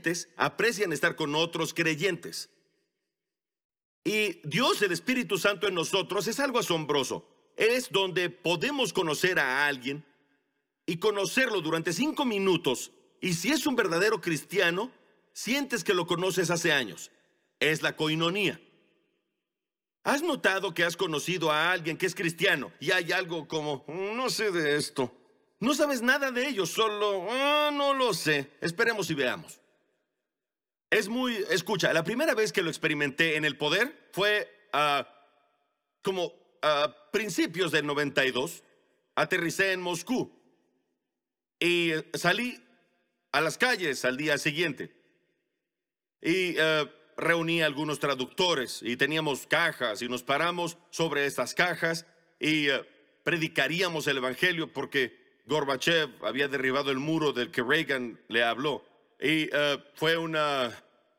creyentes aprecian estar con otros creyentes. Y Dios, el Espíritu Santo en nosotros, es algo asombroso. Es donde podemos conocer a alguien y conocerlo durante 5 minutos. Y si es un verdadero cristiano, sientes que lo conoces hace años. Es la coinonía. ¿Has notado que has conocido a alguien que es cristiano y hay algo como, no sé de esto? No sabes nada de ellos, solo, no lo sé. Esperemos y veamos. Escucha, la primera vez que lo experimenté en el poder fue como a principios del 92. Aterricé en Moscú y salí a las calles al día siguiente. Y reuní a algunos traductores y teníamos cajas y nos paramos sobre estas cajas y predicaríamos el evangelio porque Gorbachev había derribado el muro del que Reagan le habló. Y fue una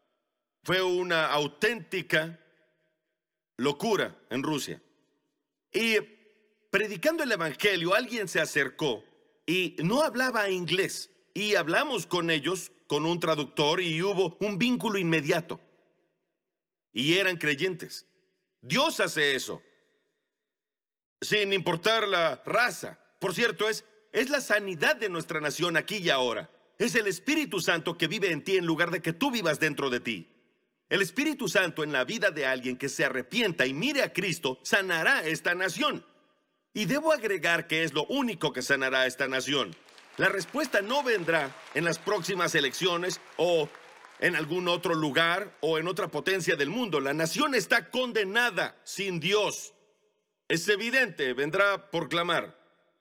auténtica locura en Rusia. Y predicando el evangelio, alguien se acercó y no hablaba inglés. Y hablamos con ellos, con un traductor, y hubo un vínculo inmediato. Y eran creyentes. Dios hace eso, sin importar la raza. Por cierto, es la sanidad de nuestra nación aquí y ahora. Es el Espíritu Santo que vive en ti en lugar de que tú vivas dentro de ti. El Espíritu Santo en la vida de alguien que se arrepienta y mire a Cristo sanará esta nación. Y debo agregar que es lo único que sanará esta nación. La respuesta no vendrá en las próximas elecciones o en algún otro lugar o en otra potencia del mundo. La nación está condenada sin Dios. Es evidente, vendrá por clamar.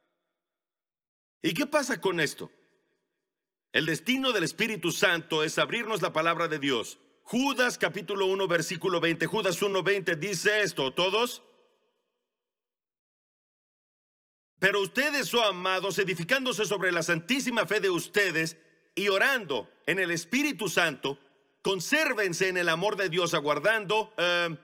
¿Y qué pasa con esto? El destino del Espíritu Santo es abrirnos la palabra de Dios. Judas capítulo 1 versículo 20. Judas 1:20 dice esto, ¿todos? Pero ustedes, oh amados, edificándose sobre la santísima fe de ustedes y orando en el Espíritu Santo, consérvense en el amor de Dios, aguardando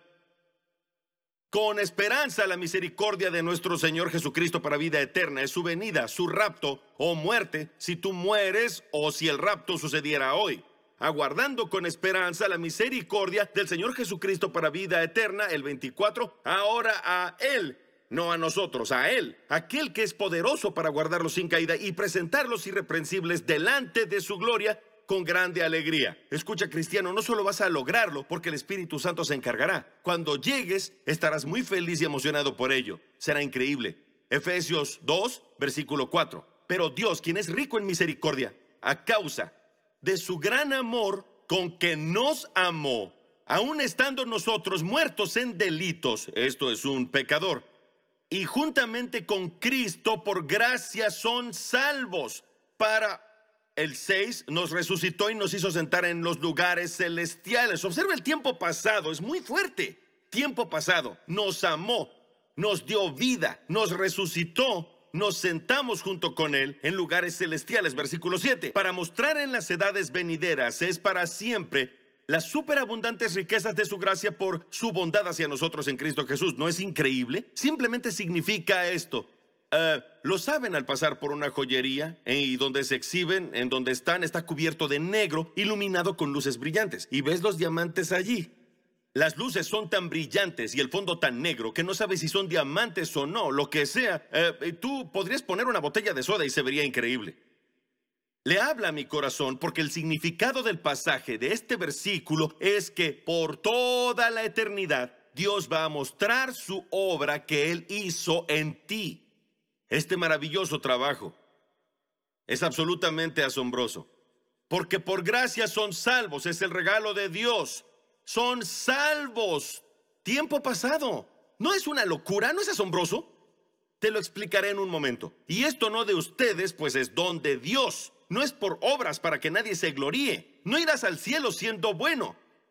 con esperanza la misericordia de nuestro Señor Jesucristo para vida eterna. Es su venida, su rapto o muerte, si tú mueres o si el rapto sucediera hoy. Aguardando con esperanza la misericordia del Señor Jesucristo para vida eterna. El 24, ahora a Él, no a nosotros, a Él, aquel que es poderoso para guardarlos sin caída y presentarlos irreprensibles delante de su gloria con grande alegría. Escucha, cristiano, no solo vas a lograrlo porque el Espíritu Santo se encargará. Cuando llegues, estarás muy feliz y emocionado por ello. Será increíble. Efesios 2, versículo 4. Pero Dios, quien es rico en misericordia, a causa de su gran amor con que nos amó, aun estando nosotros muertos en delitos, esto es un pecador, y juntamente con Cristo por gracia son salvos. Para el 6, nos resucitó y nos hizo sentar en los lugares celestiales. Observa el tiempo pasado, es muy fuerte. Tiempo pasado, nos amó, nos dio vida, nos resucitó, nos sentamos junto con Él en lugares celestiales. Versículo 7, para mostrar en las edades venideras, es para siempre, las superabundantes riquezas de su gracia por su bondad hacia nosotros en Cristo Jesús. ¿No es increíble? Simplemente significa esto. Lo saben al pasar por una joyería y donde se exhiben, en donde está cubierto de negro, iluminado con luces brillantes. Y ves los diamantes allí. Las luces son tan brillantes y el fondo tan negro que no sabes si son diamantes o no, lo que sea. Tú podrías poner una botella de soda y se vería increíble. Le habla a mi corazón porque el significado del pasaje de este versículo es que por toda la eternidad Dios va a mostrar su obra que Él hizo en ti. Este maravilloso trabajo es absolutamente asombroso, porque por gracia son salvos, es el regalo de Dios. Son salvos. Tiempo pasado. ¿No es una locura? ¿No es asombroso? Te lo explicaré en un momento. Y esto no de ustedes, pues es don de Dios. No es por obras para que nadie se gloríe. No irás al cielo siendo bueno.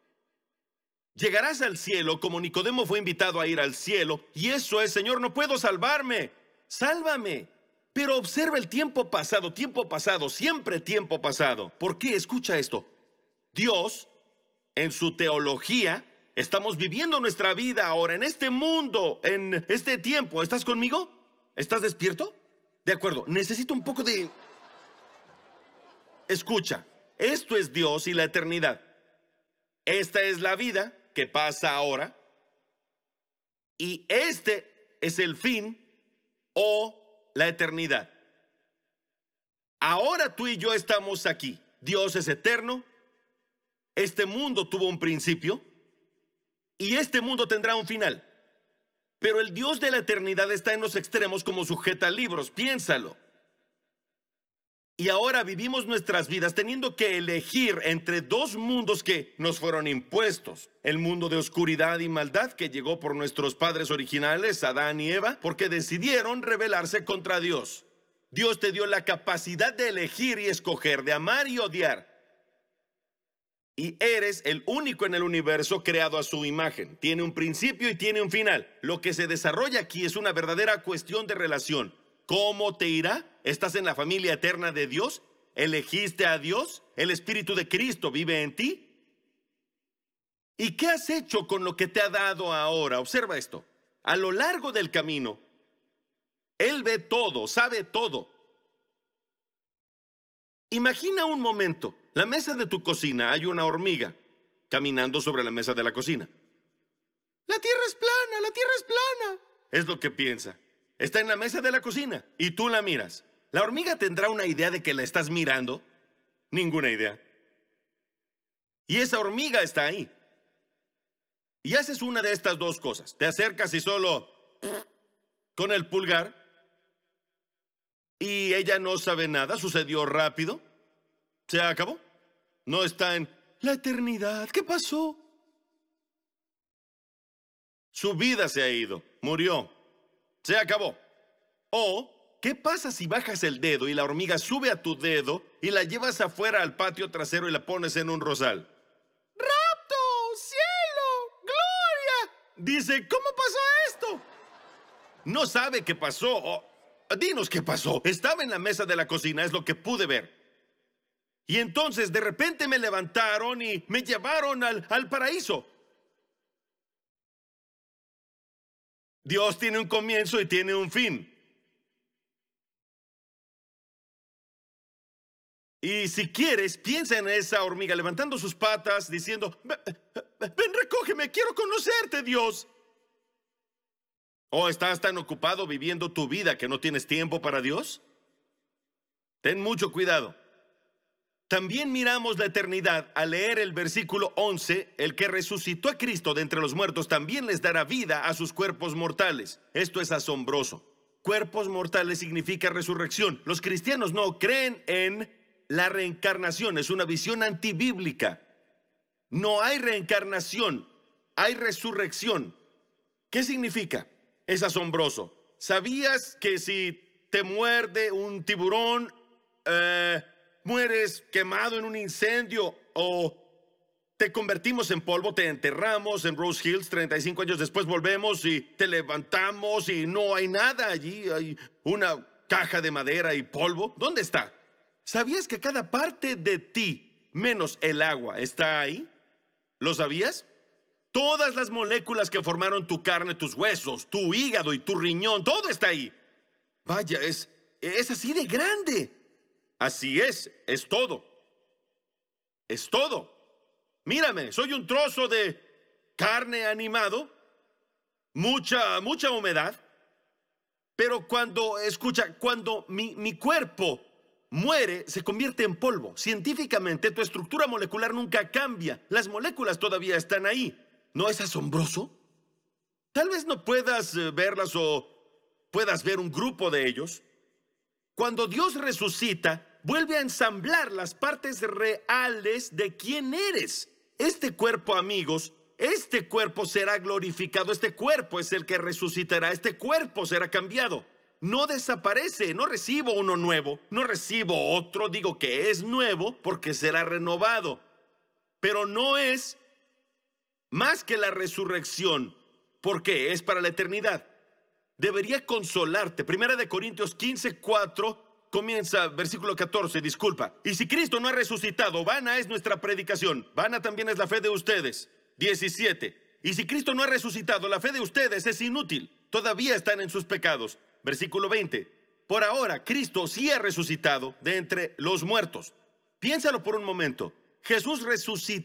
Llegarás al cielo como Nicodemo fue invitado a ir al cielo. Y eso es, Señor, no puedo salvarme. Sálvame. Pero observa el tiempo pasado, siempre tiempo pasado. ¿Por qué? Escucha esto. Dios, en su teología, estamos viviendo nuestra vida ahora en este mundo, en este tiempo. ¿Estás conmigo? ¿Estás despierto? De acuerdo, necesito un poco de... Escucha, Esto es Dios y la eternidad. Esta es la vida que pasa ahora. Y este es el fin o la eternidad. Ahora tú y yo estamos aquí. Dios es eterno. Este mundo tuvo un principio. Y este mundo tendrá un final. Pero el Dios de la eternidad está en los extremos como sujeta libros. Piénsalo. Y ahora vivimos nuestras vidas teniendo que elegir entre dos mundos que nos fueron impuestos. El mundo de oscuridad y maldad que llegó por nuestros padres originales, Adán y Eva, porque decidieron rebelarse contra Dios. Dios te dio la capacidad de elegir y escoger, de amar y odiar. Y eres el único en el universo creado a su imagen. Tiene un principio y tiene un final. Lo que se desarrolla aquí es una verdadera cuestión de relación. ¿Cómo te irá? ¿Estás en la familia eterna de Dios? ¿Elegiste a Dios? ¿El Espíritu de Cristo vive en ti? ¿Y qué has hecho con lo que te ha dado ahora? Observa esto. A lo largo del camino, Él ve todo, sabe todo. Imagina un momento. La mesa de tu cocina, hay una hormiga caminando sobre la mesa de la cocina. La tierra es plana, la tierra es plana. Es lo que piensa. Está en la mesa de la cocina y tú la miras. ¿La hormiga tendrá una idea de que la estás mirando? Ninguna idea. Y esa hormiga está ahí. Y haces una de estas dos cosas. Te acercas y solo con el pulgar. Y ella no sabe nada. Sucedió rápido. Se acabó. No está en la eternidad. ¿Qué pasó? Su vida se ha ido. Murió. Se acabó. O, ¿qué pasa si bajas el dedo y la hormiga sube a tu dedo y la llevas afuera al patio trasero y la pones en un rosal? ¡Rapto! ¡Cielo! ¡Gloria! Dice, ¿cómo pasó esto? No sabe qué pasó. Dinos qué pasó. Estaba en la mesa de la cocina, es lo que pude ver. Y entonces de repente me levantaron y me llevaron al paraíso. Dios tiene un comienzo y tiene un fin. Y si quieres, piensa en esa hormiga levantando sus patas, diciendo, ven, recógeme, quiero conocerte, Dios. ¿O estás tan ocupado viviendo tu vida que no tienes tiempo para Dios? Ten mucho cuidado. También miramos la eternidad al leer el versículo 11, el que resucitó a Cristo de entre los muertos también les dará vida a sus cuerpos mortales. Esto es asombroso. Cuerpos mortales significa resurrección. Los cristianos no creen en la reencarnación, es una visión antibíblica. No hay reencarnación, hay resurrección. ¿Qué significa? Es asombroso. ¿Sabías que si te muerde un tiburón, mueres quemado en un incendio o te convertimos en polvo, te enterramos en Rose Hills, 35 años después volvemos y te levantamos y no hay nada allí, hay una caja de madera y polvo? ¿Dónde está? ¿Sabías que cada parte de ti, menos el agua, está ahí? ¿Lo sabías? Todas las moléculas que formaron tu carne, tus huesos, tu hígado y tu riñón, todo está ahí. Vaya, es así de grande. Así es todo. Es todo. Mírame, soy un trozo de carne animado, mucha humedad, pero cuando mi cuerpo muere, se convierte en polvo. Científicamente, tu estructura molecular nunca cambia. Las moléculas todavía están ahí. ¿No es asombroso? Tal vez no puedas verlas o puedas ver un grupo de ellos. Cuando Dios resucita, vuelve a ensamblar las partes reales de quién eres. Este cuerpo, amigos, este cuerpo será glorificado. Este cuerpo es el que resucitará. Este cuerpo será cambiado. No desaparece. No recibo uno nuevo. No recibo otro. Digo que es nuevo porque será renovado. Pero no es más que la resurrección. ¿Por qué? Es para la eternidad. Debería consolarte. Primera de Corintios 15:4 comienza, versículo 14, disculpa. Y si Cristo no ha resucitado, vana es nuestra predicación, vana también es la fe de ustedes. 17. Y si Cristo no ha resucitado, la fe de ustedes es inútil, todavía están en sus pecados. Versículo 20. Por ahora, Cristo sí ha resucitado de entre los muertos. Piénsalo por un momento. Jesús resucitó